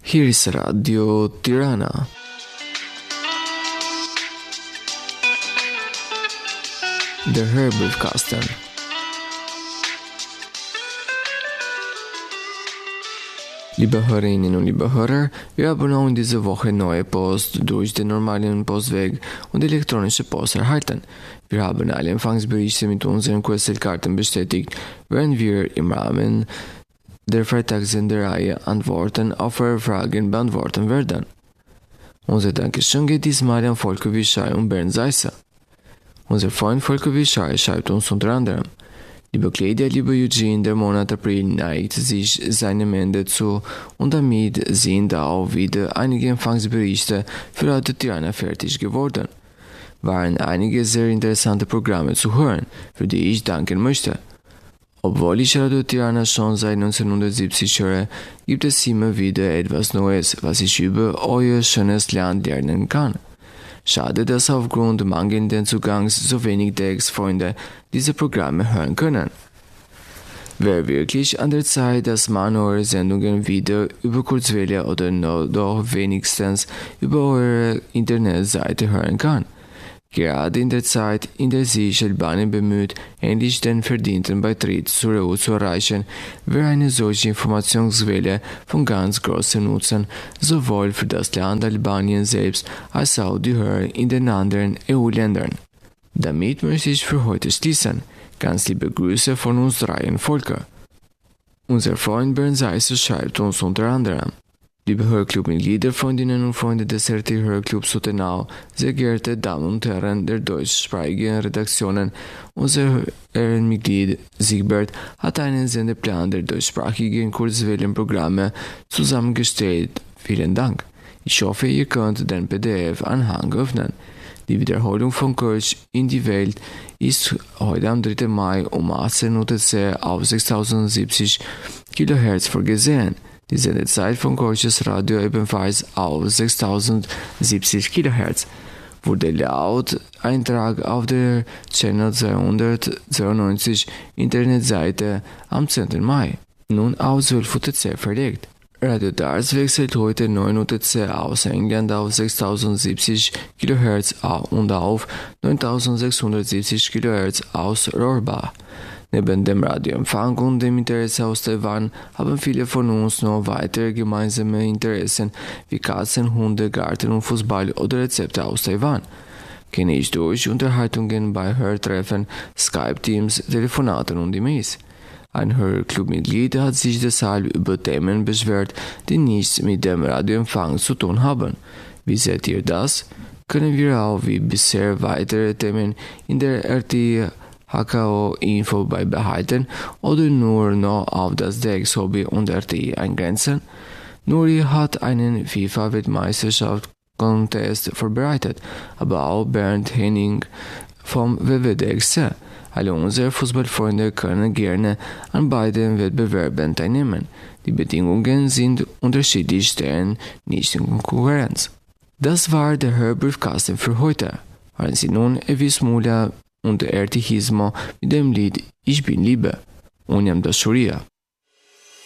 Hier ist Radio Tirana. Der Hörbriefkasten. Liebe Hörerinnen und liebe Hörer, wir haben auch in dieser Woche neue Post durch den normalen Postweg und elektronische Post erhalten. Wir haben alle Empfangsberichte mit unseren QSL-Karten bestätigt, während wir im Rahmen der Freitagssendereihe Antworten auf eure Fragen beantworten werden. Unser Dankeschön geht diesmal an Volker Wischai und Bernd Seisser. Unser Freund Volker Wischai schreibt uns unter anderem: Liebe Claudia, lieber Eugene, der Monat April neigt sich seinem Ende zu und damit sind auch wieder einige Empfangsberichte für Radio Tirana fertig geworden. Waren einige sehr interessante Programme zu hören, für die ich danken möchte. Obwohl ich Radio Tirana schon seit 1970 höre, gibt es immer wieder etwas Neues, was ich über euer schönes Land lernen kann. Schade, dass aufgrund mangelnden Zugangs so wenig der Ex-Freunde diese Programme hören können. Wäre wirklich an der Zeit, dass man eure Sendungen wieder über Kurzwelle oder doch wenigstens über eure Internetseite hören kann. Gerade in der Zeit, in der sich Albanien bemüht, endlich den verdienten Beitritt zur EU zu erreichen, wäre eine solche Informationsquelle von ganz großem Nutzen, sowohl für das Land Albanien selbst als auch die Hörer in den anderen EU-Ländern. Damit möchte ich für heute schließen. Ganz liebe Grüße von uns dreien Volker. Unser Freund Bernd Seisser schreibt uns unter anderem: Liebe Hörclub-Mitglieder, Freundinnen und Freunde des RT-Hörclubs Sutenau, sehr geehrte Damen und Herren der deutschsprachigen Redaktionen, unser Ehrenmitglied Siegbert hat einen Sendeplan der deutschsprachigen Kurzwellenprogramme zusammengestellt. Vielen Dank. Ich hoffe, ihr könnt den PDF-Anhang öffnen. Die Wiederholung von Kölsch in die Welt ist heute am 3. Mai um 18 UTC auf 6070 kHz vorgesehen. Die Sendezeit von Kölsches Radio ebenfalls auf 6070 kHz wurde laut Eintrag auf der Channel 292 Internetseite am 10. Mai nun auf 12 UTC verlegt. Radio Dars wechselt heute 9 UTC aus England auf 6070 kHz und auf 9670 kHz aus Rohrbach. Neben dem Radioempfang und dem Interesse aus Taiwan haben viele von uns noch weitere gemeinsame Interessen wie Katzen, Hunde, Garten und Fußball oder Rezepte aus Taiwan. Kenne ich durch Unterhaltungen bei Hörtreffen, Skype-Teams, Telefonaten und E-Mails. Ein Hörclub-Mitglied hat sich deshalb über Themen beschwert, die nichts mit dem Radioempfang zu tun haben. Wie seht ihr das? Können wir auch wie bisher weitere Themen in der RT HKO-Info beibehalten oder nur noch auf das DX-Hobby und RTI eingrenzen? Nuri hat einen FIFA-Weltmeisterschaft-Contest vorbereitet, aber auch Bernd Henning vom WWDXC. Alle unsere Fußballfreunde können gerne an beiden Wettbewerben teilnehmen. Die Bedingungen sind unterschiedlich, stehen nicht in Konkurrenz. Das war der Hörbriefkasten für heute. Hören Sie nun Evis Mulia und Erti Hismo mit dem Lied Ich bin Liebe. Uniam da Shuria.